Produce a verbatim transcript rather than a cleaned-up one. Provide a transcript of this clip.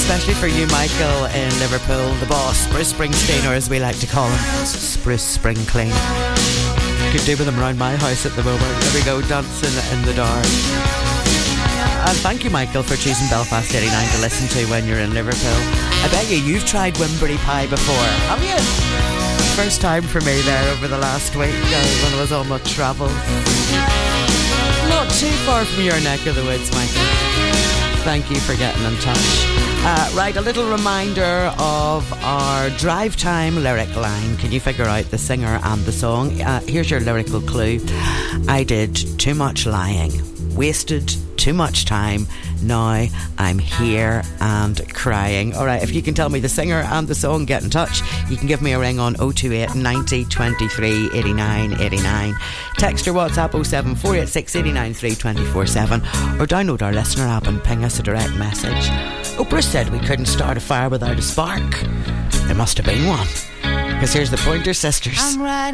especially for you, Michael, in Liverpool, the boss, Bruce Springsteen, or as we like to call him, Spruce Spring Clean. Could do with him around my house at the moment. There we go, dancing in the dark. And thank you, Michael, for choosing Belfast eighty-nine to listen to when you're in Liverpool. I bet you, you've tried Wimbury Pie before, have you? First time for me there over the last week uh, when I was on my travels. Not too far from your neck of the woods, Michael. Thank you for getting in touch. Uh, right, a little reminder of our drive time lyric line. Can you figure out the singer and the song? Uh, here's your lyrical clue. I did too much lying, wasted too much time. Now I'm here and crying. Alright, if you can tell me the singer and the song, get in touch. You can give me a ring on oh two eight, ninety, twenty-three, eighty-nine, eighty-nine. Text or WhatsApp oh seven, four eight six, eight nine three, two four seven, or download our listener app and ping us a direct message. Oh, Bruce said we couldn't start a fire without a spark. There must have been one, because here's the Pointer Sisters. I'm riding